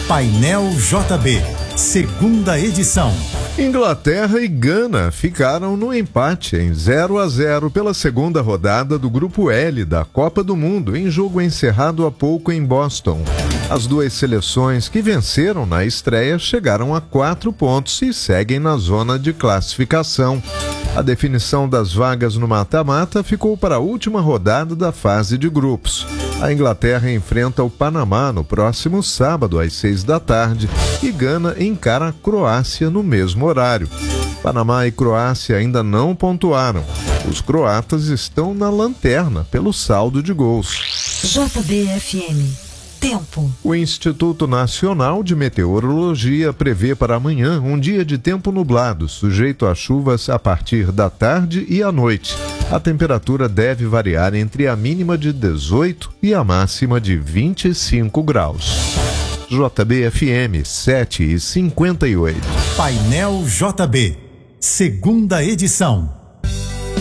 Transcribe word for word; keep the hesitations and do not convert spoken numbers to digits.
Painel J B, segunda edição. Inglaterra e Gana ficaram no empate em zero a zero pela segunda rodada do Grupo L da Copa do Mundo, em jogo encerrado há pouco em Boston. As duas seleções que venceram na estreia chegaram a quatro pontos e seguem na zona de classificação. A definição das vagas no mata-mata ficou para a última rodada da fase de grupos. A Inglaterra enfrenta o Panamá no próximo sábado às seis da tarde e Gana encara a Croácia no mesmo horário. Panamá e Croácia ainda não pontuaram. Os croatas estão na lanterna pelo saldo de gols. J B F M. Tempo. O Instituto Nacional de Meteorologia prevê para amanhã um dia de tempo nublado, sujeito a chuvas a partir da tarde e à noite. A temperatura deve variar entre a mínima de dezoito e a máxima de vinte e cinco graus. J B F M sete e cinquenta e oito. Painel J B, segunda edição.